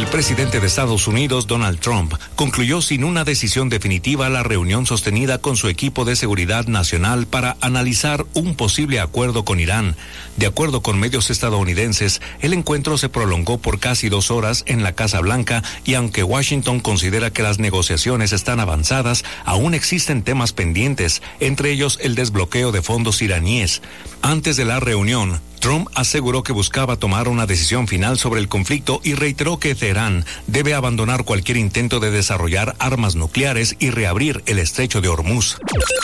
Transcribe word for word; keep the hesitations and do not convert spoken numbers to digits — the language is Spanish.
El presidente de Estados Unidos, Donald Trump, concluyó sin una decisión definitiva la reunión sostenida con su equipo de seguridad nacional para analizar un posible acuerdo con Irán. De acuerdo con medios estadounidenses, el encuentro se prolongó por casi dos horas en la Casa Blanca y aunque Washington considera que las negociaciones están avanzadas, aún existen temas pendientes, entre ellos el desbloqueo de fondos iraníes. Antes de la reunión, Trump aseguró que buscaba tomar una decisión final sobre el conflicto y reiteró que Teherán debe abandonar cualquier intento de desarrollar armas nucleares y reabrir el estrecho de Hormuz.